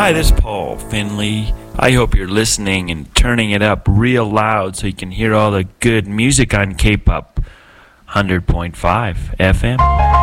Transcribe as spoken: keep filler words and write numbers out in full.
Hi, this is Paul Finley. I hope you're listening and turning it up real loud so you can hear all the good music on K-Pop one hundred point five F M.